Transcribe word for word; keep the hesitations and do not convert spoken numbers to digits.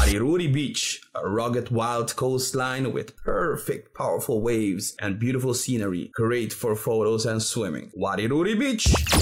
Wadiruri Beach, a rugged wild coastline with perfect powerful waves and beautiful scenery, great for photos and swimming. Wadiruri Beach!